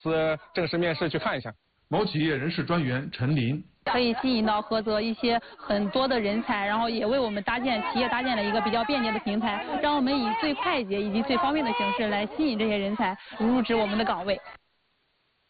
正式面试去看一下。 某企业人事专员陈林。 可以吸引到菏泽一些很多的人才，然后也为我们企业搭建了一个比较便捷的平台，让我们以最快捷以及最方便的形式来吸引这些人才入职我们的岗位。